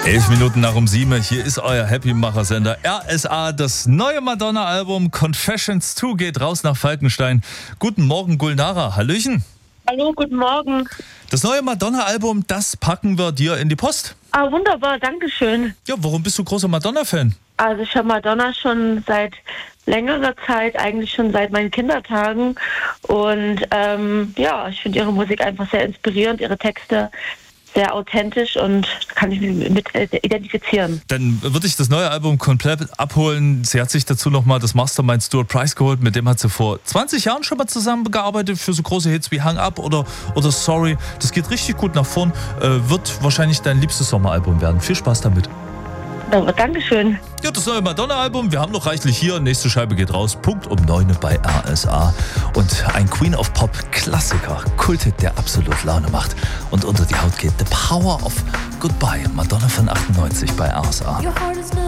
11 Minuten nach um 7. Hier ist euer Happy-Macher-Sender RSA. Das neue Madonna-Album Confessions 2 geht raus nach Falkenstein. Guten Morgen, Gulnara. Hallöchen. Hallo, guten Morgen. Das neue Madonna-Album, das packen wir dir in die Post. Ah, wunderbar, danke schön. Ja, warum bist du großer Madonna-Fan? Also ich höre Madonna schon seit längerer Zeit, eigentlich schon seit meinen Kindertagen. Und ich finde ihre Musik einfach sehr inspirierend, ihre Texte sehr authentisch und kann ich mich mit identifizieren. Dann würde ich das neue Album komplett abholen. Sie hat sich dazu nochmal das Mastermind Stuart Price geholt, mit dem hat sie vor 20 Jahren schon mal zusammengearbeitet für so große Hits wie Hang Up oder Sorry. Das geht richtig gut nach vorn. Wird wahrscheinlich dein liebstes Sommeralbum werden. Viel Spaß damit. Dankeschön. Ja, das neue Madonna-Album, wir haben noch reichlich hier. Nächste Scheibe geht raus, Punkt um 9 bei RSA. Und ein Queen of Pop-Klassiker, Kulthit, der absolut Laune macht und unter die Haut geht. The Power of Goodbye, Madonna von 98 bei RSA.